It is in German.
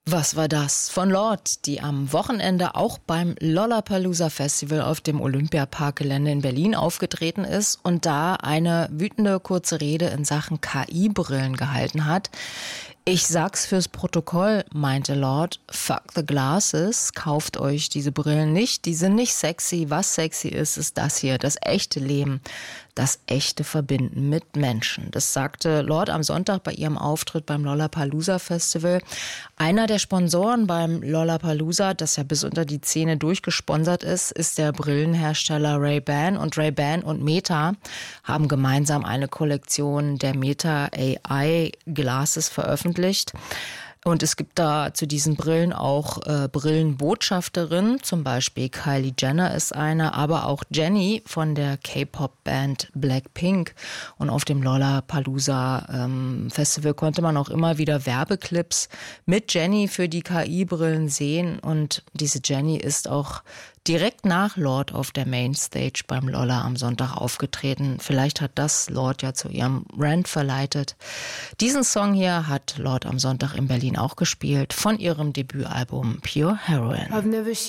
Was war das? Von Lorde, die am Wochenende auch beim Lollapalooza Festival auf dem Olympiaparkgelände in Berlin aufgetreten ist und da eine wütende kurze Rede in Sachen KI-Brillen gehalten hat. Ich sag's fürs Protokoll, meinte Lorde, fuck the glasses, kauft euch diese Brillen nicht, die sind nicht sexy. Was sexy ist, ist das hier, das echte Leben, das echte Verbinden mit Menschen. Das sagte Lorde am Sonntag bei ihrem Auftritt beim Lollapalooza Festival. Einer der Sponsoren beim Lollapalooza, das ja bis unter die Zähne durchgesponsert ist der Brillenhersteller Ray-Ban. Und Ray-Ban und Meta haben gemeinsam eine Kollektion der Meta AI Glasses veröffentlicht. Und es gibt da zu diesen Brillen auch Brillenbotschafterinnen, zum Beispiel Kylie Jenner ist eine, aber auch Jennie von der K-Pop-Band Blackpink. Und auf dem Lollapalooza Festival konnte man auch immer wieder Werbeclips mit Jennie für die KI-Brillen sehen. Und diese Jennie ist auch direkt nach Lorde auf der Mainstage beim Lolla am Sonntag aufgetreten. Vielleicht hat das Lorde ja zu ihrem Rant verleitet. Diesen Song hier hat Lorde am Sonntag in Berlin auch gespielt von ihrem Debütalbum Pure Heroine. I've never